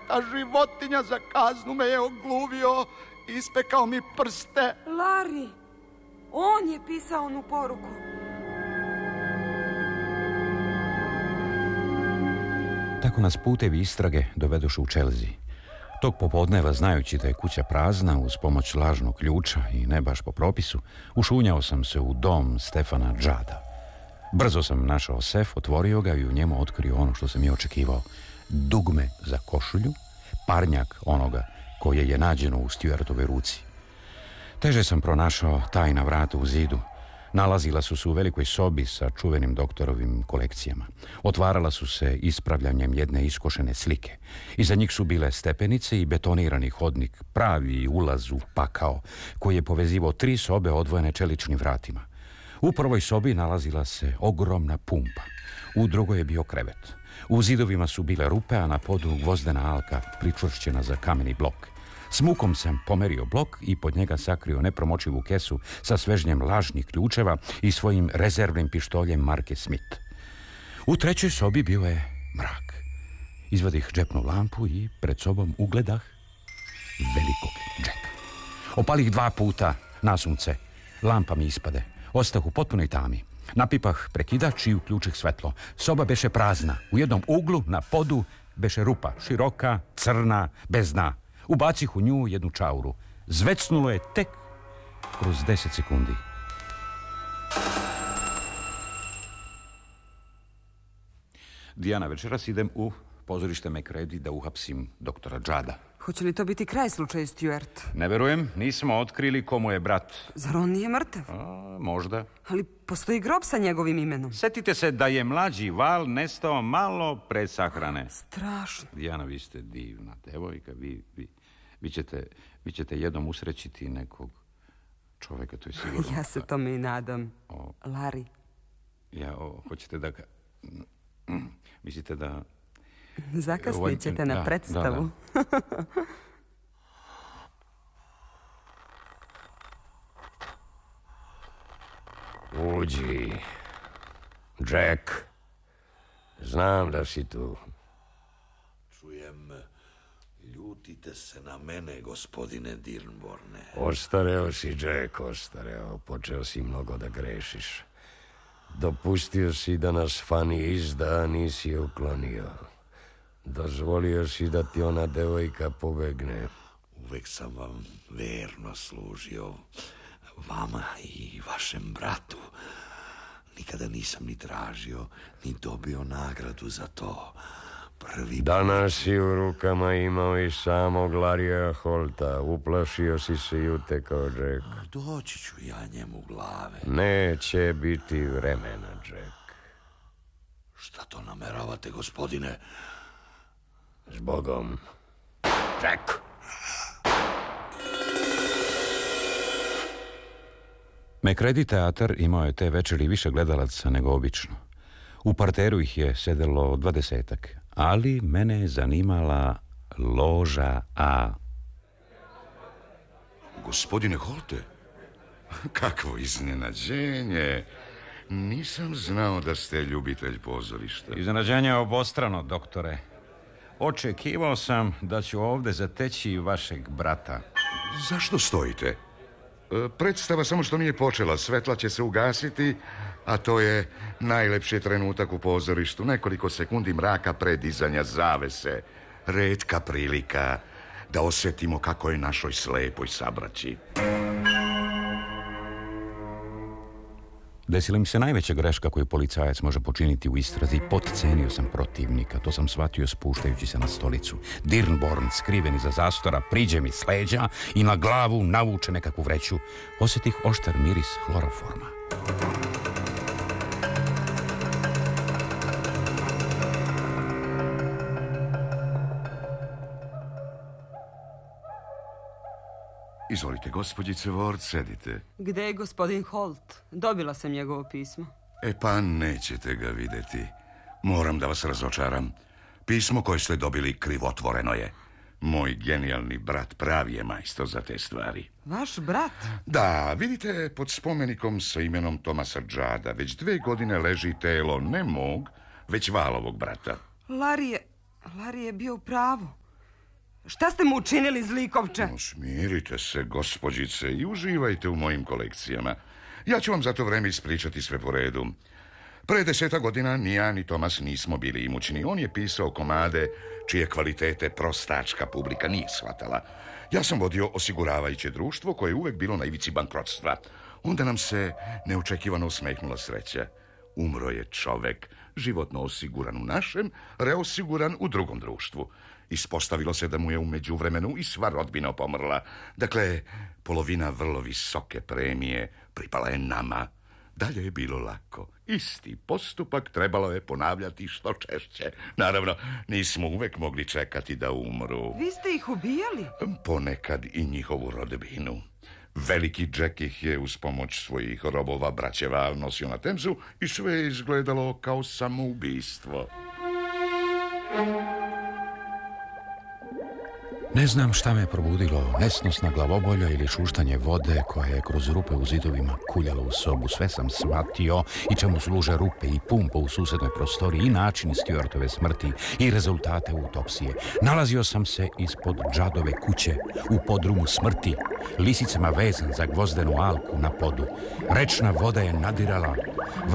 ta životinja za kaznu me je ogluvio i ispekao mi prste. Larry, on je pisao onu poruku. Tako nas putevi istrage dovedoše u Chelsea. Tog popodneva, znajući da je kuća prazna, uz pomoć lažnog ključa i ne baš po propisu, ušunjao sam se u dom Stefana Juda. Brzo sam našao sef, otvorio ga i u njemu otkrio ono što sam i očekivao. Dugme za košulju, parnjak onoga koje je nađeno u Stuartovoj ruci. Teže sam pronašao tajna vrata u zidu. Nalazila su se u velikoj sobi sa čuvenim doktorovim kolekcijama. Otvarala su se ispravljanjem jedne iskošene slike. Iza njih su bile stepenice i betonirani hodnik, pravi ulaz u pakao, koji je povezivao 3 sobe odvojene čeličnim vratima. U prvoj sobi nalazila se ogromna pumpa. U drugoj je bio krevet. U zidovima su bile rupe, a na podu gvozdena alka pričvršćena za kameni blok. S mukom sam pomerio blok i pod njega sakrio nepromočivu kesu sa svežnjem lažnih ključeva i svojim rezervnim pištoljem marke Smith. U trećoj sobi bio je mrak. Izvadih džepnu lampu i pred sobom ugledah velikog Jacka. Opalih 2 puta na sunce. Lampa mi ispade. Ostah u potpunoj tami. Napipah prekidač i uključih svetlo. Soba beše prazna. U jednom uglu na podu beše rupa. Široka, crna, bez dna. Ubacih u nju jednu čauru. Zvecnulo je tek kroz 10 sekundi. Dijana, večeras idem u pozorište McReady da uhapsim doktora Juda. Hoće li to biti kraj slučaju Stuart? Ne verujem, nismo otkrili komu je brat. Zar on nije mrtav? Možda. Ali postoji grob sa njegovim imenom. Setite se da je mlađi Val nestao malo pre sahrane. Strašno. Dijana, vi ste divna devojka. Vi ćete jednom usrećiti nekog čoveka, to je sigurno. Ja se tome i nadam. Larry. Hoćete da... Mislite da... Zakasnit ćete na predstavu. Da. Uđi, Jack. Znam da si tu. Čujem, ljutite se na mene, gospodine Dearborne. Ostareo si, Jack, ostareo. Počeo si mnogo da grešiš. Dopustio si da nas Fanny izda, a nisi je uklonio. Dozvolio si da ti ona devojka pobegne. Uvek sam vam verno služio, vama i vašem bratu. Nikada nisam ni tražio, ni dobio nagradu za to. Danas si u rukama imao i samog Larrya Holta. Uplašio si se i utekao, Jack. Doći ću ja njemu glave. Neće biti vremena, Jack. Šta to nameravate, gospodine? Zbogom. Jack! McReady teatar imao je te večeri više gledalaca nego obično. U parteru ih je sedelo 20-ak, ali mene je zanimala loža A. Gospodine Holte, kakvo iznenađenje. Nisam znao da ste ljubitelj pozorišta. Iznenađenje je obostrano, doktore. Očekivao sam da ću ovde zateći vašeg brata. Zašto stojite? Predstava samo što nije počela. Svetla će se ugasiti, a to je najlepši trenutak u pozorištu. Nekoliko sekundi mraka pre dizanja zavese. Retka prilika da osjetimo kako je našoj slepoj sabraći. Desila mi se najveća greška koju policajac može počiniti u istrazi. Potcenio sam protivnika, to sam shvatio spuštajući se na stolicu. Dearborn, skriven iza zastora, priđe mi s leđa i na glavu navuče nekakvu vreću. Osjetih oštar miris hloroforma. Izvolite, gospođice Ward, sedite. Gde je gospodin Holt? Dobila sam njegovo pismo. Pa nećete ga videti. Moram da vas razočaram. Pismo koje ste dobili krivotvoreno je. Moj genijalni brat pravi je majstor za te stvari. Vaš brat? Da, vidite, pod spomenikom sa imenom Thomasa Juda već 2 godine leži telo ne mog, već Valovog brata. Larry je bio u pravu. Šta ste mu učinili, zlikovče? Smirite se, gospođice, i uživajte u mojim kolekcijama. Ja ću vam za to vreme ispričati sve po redu. Pre 10 godina ni ja ni Tomas nismo bili imućni. On je pisao komade čije kvalitete prostačka publika nije shvatala. Ja sam vodio osiguravajuće društvo koje je uvek bilo na ivici bankrotstva. Onda nam se neočekivano usmehnula sreća. Umro je čovek, životno osiguran u našem, reosiguran u drugom društvu. Ispostavilo se da mu je u međuvremenu i sva rodbina pomrla. Dakle, polovina vrlo visoke premije pripala je nama. Dalje je bilo lako. Isti postupak trebalo je ponavljati što češće. Naravno, nismo uvek mogli čekati da umru. Vi ste ih ubijali? Ponekad i njihovu rodbinu. Veliki Jack ih je uz pomoć svojih robova braće Val nosio na Temzu i sve je izgledalo kao samoubistvo. Ne znam šta me probudilo, nesnosna glavobolja ili šuštanje vode koja je kroz rupe u zidovima kuljala u sobu. Sve sam shvatio i čemu služe rupe i pumpa u susednoj prostoriji i način Stuartove smrti i rezultate autopsije. Nalazio sam se ispod Džadove kuće u podrumu smrti, lisicama vezan za gvozdenu alku na podu. Rečna voda je nadirala,